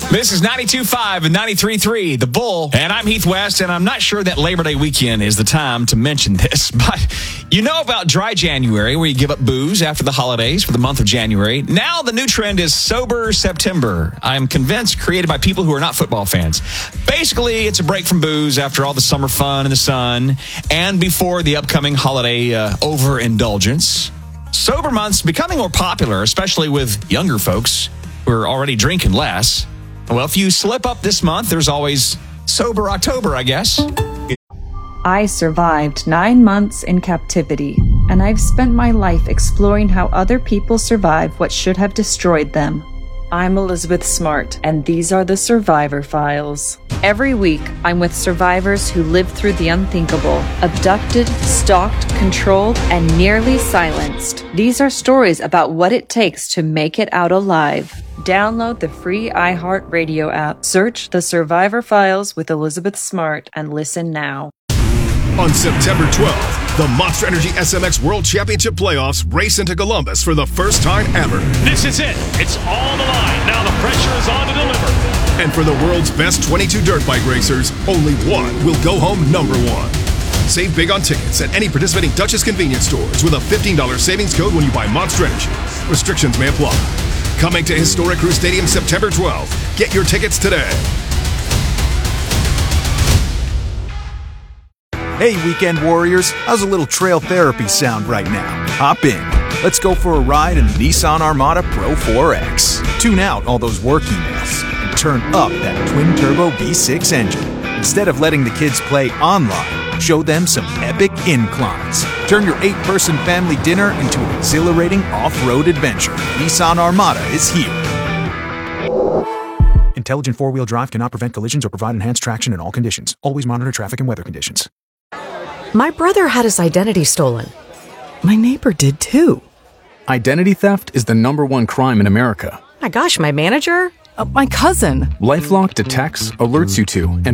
This is 92.5 and 93.3, The Bull, and I'm Heath West, and I'm not sure that Labor Day weekend is the time to mention this, but you know about Dry January, where you give up booze after the holidays for the month of January. Now the new trend is Sober September. I'm convinced created by people who are not football fans. Basically, it's a break from booze after all the summer fun in the sun and before the upcoming holiday overindulgence. Sober month's becoming more popular, especially with younger folks who are already drinking less. Well, if you slip up this month, there's always Sober October, I guess. I survived 9 months in captivity, and I've spent my life exploring how other people survive what should have destroyed them. I'm Elizabeth Smart, and these are the Survivor Files. Every week, I'm with survivors who lived through the unthinkable, abducted, stalked, controlled, and nearly silenced. These are stories about what it takes to make it out alive. Download the free iHeartRadio app, search The Survivor Files with Elizabeth Smart, and listen now. On September 12th, the Monster Energy SMX World Championship Playoffs race into Columbus for the first time ever. This is it. It's all on the line. Now the pressure is on to deliver. And for the world's best 22 dirt bike racers, only one will go home number one. Save big on tickets at any participating Dutchess convenience stores with a $15 savings code when you buy Monster Energy. Restrictions may apply. Coming to Historic Crew Stadium September 12th. Get your tickets today. Hey, weekend warriors, how's a little trail therapy sound right now? Hop in. Let's go for a ride in the Nissan Armada Pro 4X. Tune out all those work emails and turn up that twin-turbo V6 engine. Instead of letting the kids play online, show them some epic inclines. Turn your 8-person family dinner into an exhilarating off-road adventure. Nissan Armada is here. Intelligent four-wheel drive cannot prevent collisions or provide enhanced traction in all conditions. Always monitor traffic and weather conditions. My brother had his identity stolen. My neighbor did too. Identity theft is the #1 crime in America. My gosh, my manager? My cousin. LifeLock detects, alerts you to, and